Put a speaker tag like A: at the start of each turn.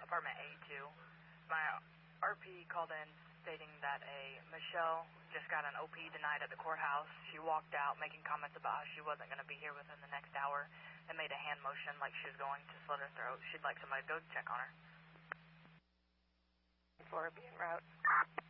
A: Department A2. My RP called in stating that a Michelle just got an OP denied at the courthouse. She walked out making comments about how she wasn't going to be here within the next hour and made a hand motion like she was going to slit her throat. She'd like somebody to go check on her.
B: For being route.